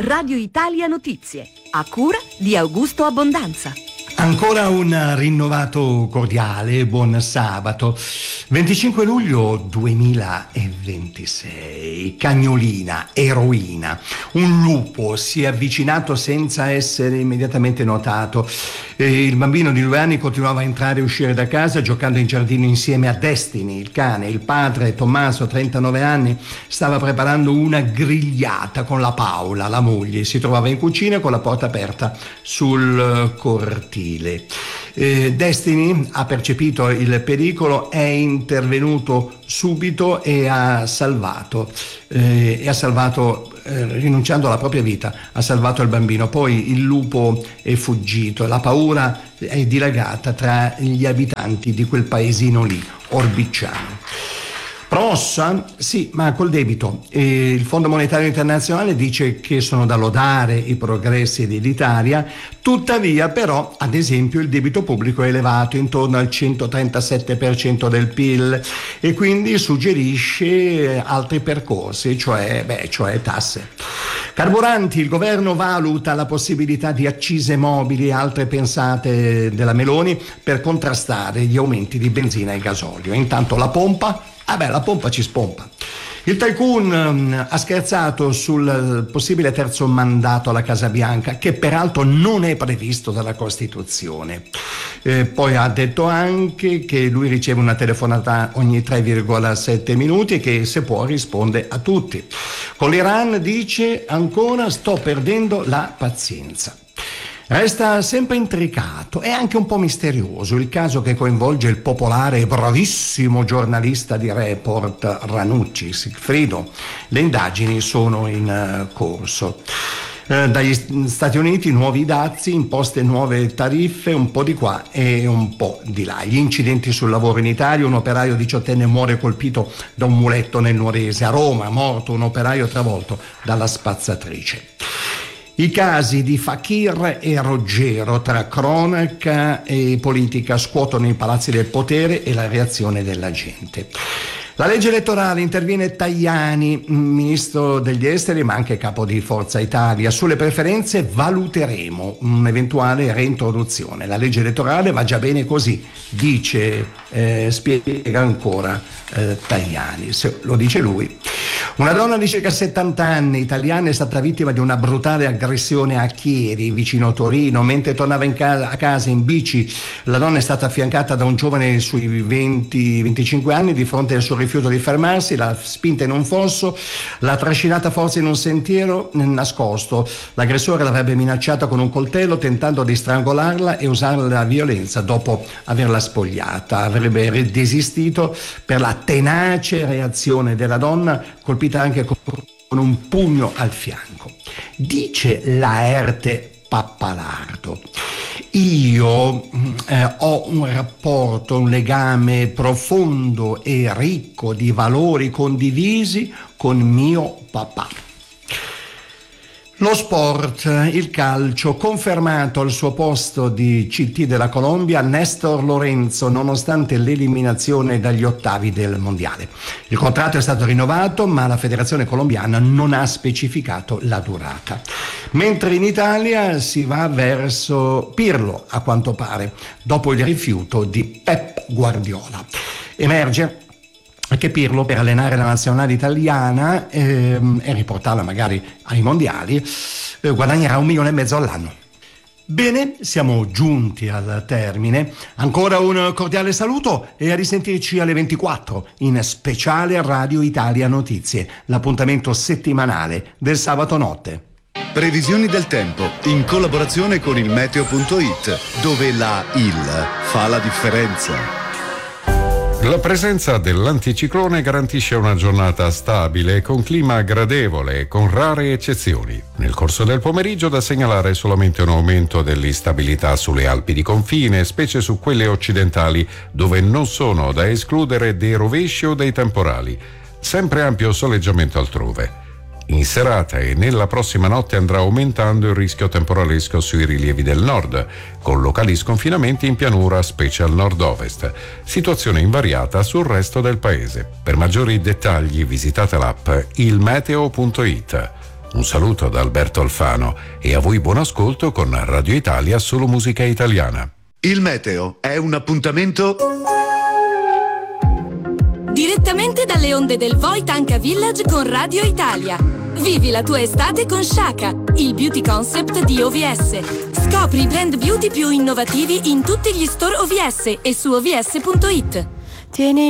Radio Italia Notizie, a cura di Augusto Abbondanza. Ancora un rinnovato cordiale buon sabato. 25 luglio 2026. Cagnolina, eroina. Un lupo si è avvicinato senza essere immediatamente notato. Il bambino di 2 anni continuava a entrare e uscire da casa giocando in giardino insieme a Destiny, il cane. Il padre, Tommaso, 39 anni, stava preparando una grigliata con la Paola, la moglie. Si trovava in cucina con la porta aperta sul cortile. Destiny ha percepito il pericolo, è intervenuto subito e ha salvato, rinunciando alla propria vita, ha salvato il bambino. Poi il lupo è fuggito, la paura è dilagata tra gli abitanti di quel paesino lì, Orbicciano. Promossa? Sì, ma col debito. Il Fondo Monetario Internazionale dice che sono da lodare i progressi dell'Italia, tuttavia però, ad esempio, il debito pubblico è elevato intorno al 137% del PIL e quindi suggerisce altri percorsi, cioè tasse. Carburanti, il governo valuta la possibilità di accise mobili e altre pensate della Meloni per contrastare gli aumenti di benzina e gasolio. Intanto la pompa ci spompa. Il tycoon ha scherzato sul possibile terzo mandato alla Casa Bianca, che peraltro non è previsto dalla Costituzione. Poi ha detto anche che lui riceve una telefonata ogni 3,7 minuti e che se può risponde a tutti. Con l'Iran dice ancora: sto perdendo la pazienza. Resta sempre intricato e anche un po' misterioso il caso che coinvolge il popolare e bravissimo giornalista di Report Ranucci, Sigfrido. Le indagini sono in corso. Dagli Stati Uniti nuovi dazi, imposte nuove tariffe, un po' di qua e un po' di là. Gli incidenti sul lavoro in Italia: un operaio 18enne muore colpito da un muletto nel Nuorese. A Roma, morto un operaio travolto dalla spazzatrice. I casi di Fakir e Roggero tra cronaca e politica scuotono i palazzi del potere e la reazione della gente. La legge elettorale, interviene Tajani, ministro degli esteri ma anche capo di Forza Italia. Sulle preferenze valuteremo un'eventuale reintroduzione. La legge elettorale va già bene così, spiega ancora Tajani, lo dice lui. Una donna di circa 70 anni, italiana, è stata vittima di una brutale aggressione a Chieri, vicino Torino. Mentre tornava a casa in bici, la donna è stata affiancata da un giovane sui 20-25 anni. Di fronte al suo rifiuto di fermarsi, l'ha spinta in un fosso, l'ha trascinata a forza in un sentiero nascosto. L'aggressore l'avrebbe minacciata con un coltello, tentando di strangolarla e usare la violenza dopo averla spogliata. Avrebbe desistito per la tenace reazione della donna, colpita anche con un pugno al fianco. Dice Laerte Pappalardo: io ho un rapporto, un legame profondo e ricco di valori condivisi con mio papà. Lo sport, il calcio, confermato al suo posto di CT della Colombia Néstor Lorenzo, nonostante l'eliminazione dagli ottavi del mondiale. Il contratto è stato rinnovato, ma la federazione colombiana non ha specificato la durata. Mentre in Italia si va verso Pirlo, a quanto pare, dopo il rifiuto di Pep Guardiola. Emerge che Pirlo, per allenare la nazionale italiana e riportarla magari ai mondiali, guadagnerà 1,5 milioni all'anno. Bene, siamo giunti al termine. Ancora un cordiale saluto e a risentirci alle 24 in speciale Radio Italia Notizie, l'appuntamento settimanale del sabato notte. Previsioni del tempo in collaborazione con il meteo.it, dove la IL fa la differenza. La presenza dell'anticiclone garantisce una giornata stabile con clima gradevole e con rare eccezioni. Nel corso del pomeriggio da segnalare solamente un aumento dell'instabilità sulle Alpi di confine, specie su quelle occidentali, dove non sono da escludere dei rovesci o dei temporali. Sempre ampio soleggiamento altrove. In serata e nella prossima notte andrà aumentando il rischio temporalesco sui rilievi del nord, con locali sconfinamenti in pianura, specie al nord-ovest. Situazione invariata sul resto del paese. Per maggiori dettagli visitate l'app ilmeteo.it. Un saluto da Alberto Alfano e a voi buon ascolto con Radio Italia, solo musica italiana. Il meteo è un appuntamento direttamente dalle onde del Voi Tanka Village con Radio Italia. Vivi la tua estate con Shaka, il beauty concept di OVS. Scopri i brand beauty più innovativi in tutti gli store OVS e su ovs.it.